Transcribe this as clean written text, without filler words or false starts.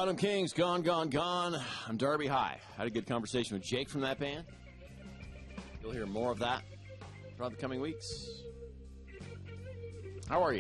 Quantum Kings, Gone, Gone, Gone. I'm Darby High. Had a good conversation with Jake from that band. You'll hear more of that throughout the coming weeks. How are you?